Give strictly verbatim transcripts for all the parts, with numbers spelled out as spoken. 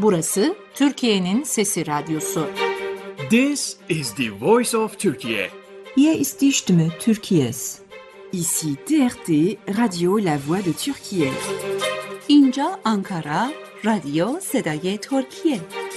Burası Türkiye'nin Sesi Radyosu. This is the voice of Turkey. Hier ist die Stimme Türkiye's. Ici T R T, Radio La Voix de Türkiye. اینجا آنکارا، رادیو صدای ترکیه.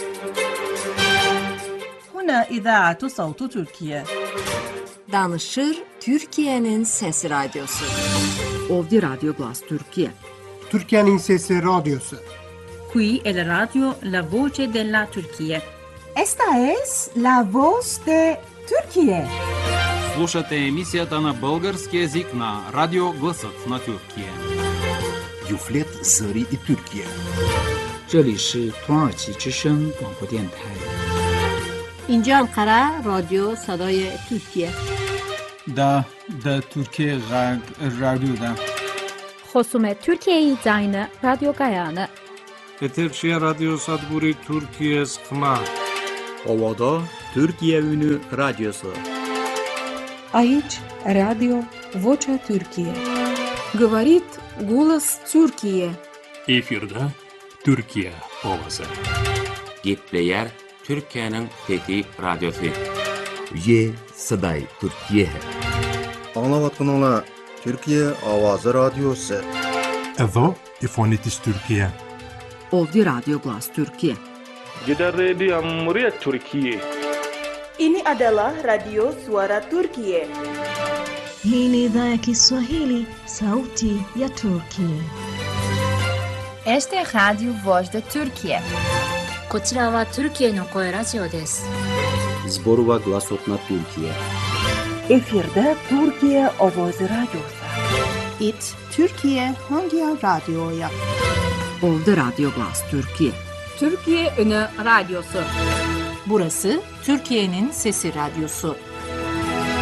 هنا إذاعة صوت تركيا. Danışır Türkiye'nin Sesi Radyosu. Ovdje Radio Glas Türkiye. Türkiye'nin Sesi Radyosu. Qui è la radio La Voce della Turchia. Esta es la voz de Türkiye. Слушате емисията на български език на Радио Гласът на Türkiye. Юфлет Зări и Türkiye. 这里是土耳其之声广播电台。 اینجا انقره رادیو صدای ترکیه. دا دا Türkiye رادیو. خصوم Türkiye زاین رادیو گایانه. Eterşehir Radyo Sadburi Türkiye Sıkma. Ovada Türkiye Ünü Radyosu. Aici Radio Vocea Türkiye. Говорит голос Türkiye. Efirde Türkiye Ovası. Gitleyer Türkiye'nin Fethi Radyosu. Ye Saday Türkiye. Anlavatkanala Türkiye Avazı Radyosu. Evo İfonitis Türkiye. Ovdje Radio Glas Türkiye. Jeddah Radio Muryat Türkiye. Ini adalah Radio Suara Turkiye. Hii ni idhaa ya Kiswahili, Sauti ya Turkiye. Este es Radio Voz de Turkiye. こちらは Türkiyeの声ラジオです。 Zborova Glasot na Türkiye. Efirde Türkiye Ovozi Radyosu. It Türkiye Hangi Radyo'ya? Ovdje Radio Glas Türkiye. Türkiye Ünü Radyosu. Burası Türkiye'nin Sesi Radyosu.